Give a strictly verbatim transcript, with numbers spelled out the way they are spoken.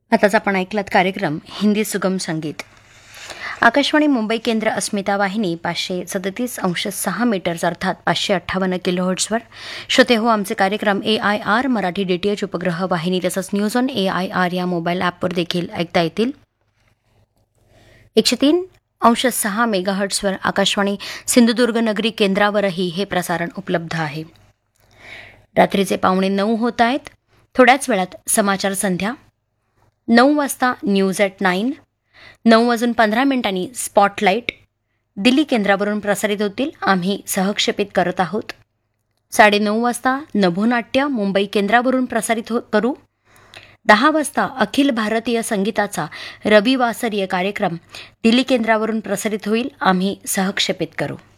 आताच आपण ऐकलात कार्यक्रम हिंदी सुगम संगीत. आकाशवाणी मुंबई केंद्र अस्मिता वाहिनी पाचशे सदतीस अंश सहा मीटर्स अर्थात पाचशे अठ्ठावन्न किलोहर्ट्झवर. श्रोते हो, आमचे कार्यक्रम ए I R Marathi D T H उपग्रह वाहिनी तसंच news on A I R या मोबाईल ॲपवर देखील ऐकता येतील. एकशे तीन अंश सहा मेगाहर्ट्झवर आकाशवाणी सिंधुदुर्ग नगरी केंद्रावरही हे प्रसारण उपलब्ध आहे. रात्रीचे पावणे नऊ होत आहेत. थोड्याच वेळात समाचार संध्या. नऊ वाजता न्यूज ॲट नाईन. नऊ वाजून पंधरा मिनिटांनी स्पॉटलाईट दिल्ली केंद्रावरून प्रसारित होतील. आम्ही सहक्षेपित करत आहोत. साडेनऊ वाजता नभोनाट्य मुंबई केंद्रावरून प्रसारित हो करू. दहा वाजता अखिल भारतीय संगीताचा रविवासरीय कार्यक्रम दिल्ली केंद्रावरून प्रसारित होईल. आम्ही सहक्षेपित करू.